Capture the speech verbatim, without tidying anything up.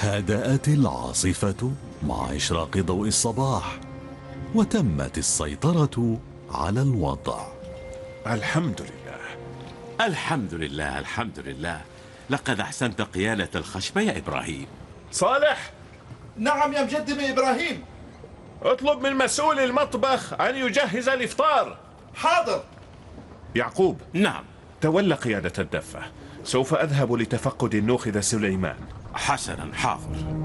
هدأت العاصفة مع إشراق ضوء الصباح، وتمت السيطرة على الوضع. الحمد لله. الحمد لله الحمد لله. لقد أحسنت قيادة الخشبة يا إبراهيم. صالح. نعم يا مجدم إبراهيم. اطلب من مسؤول المطبخ أن يجهز الإفطار. حاضر. يعقوب. نعم. تولى قيادة الدفة، سوف أذهب لتفقد النوخذ سليمان. حسنا، حاضر.